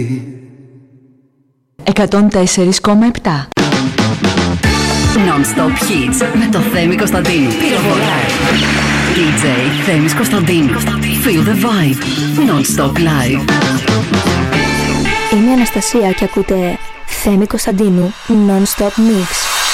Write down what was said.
104,7. Non-stop hits με το Θέμη Κωνσταντίνου. Πυροβολάει. DJ Θέμης Κωνσταντίνου. Feel the vibe. Non-stop live. Είμαι η Αναστασία και ακούτε Θέμη Κωνσταντίνου Non-stop mix.